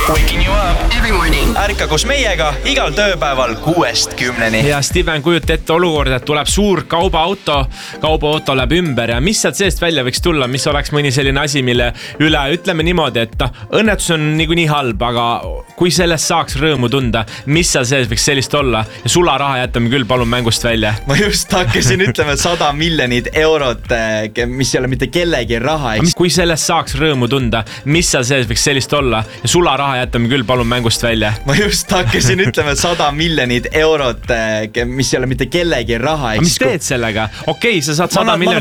Waking you up every morning. Ärka koos meiega igal tööpäeval 6-10. Ja Steven, kujuta ette olukorda, et tuleb suur kaubaauto läheb ümber ja mis sealt seest välja võiks tulla, mis oleks mõni selline asi, mille üle ütleme niimoodi, et õnnetus on niikuinii halb, aga kui sellest saaks rõõmu tunda, mis seal sees võiks sellist olla ja sularaha jätame küll palun mängust välja. Ma just hakkasin ütlema 100 miljonit eurot, mis ei ole mitte kellegi raha. Kui sellest saaks rõõmu tunda, mis seal sees võiks sellist olla ja sularaha jätame küll palun mängust välja. Ma just hakkasin ütlema 100 miljonit eurot, mis ei ole mitte kellegi raha. Mis teed sellega? Okei, sa saad 100 miljonit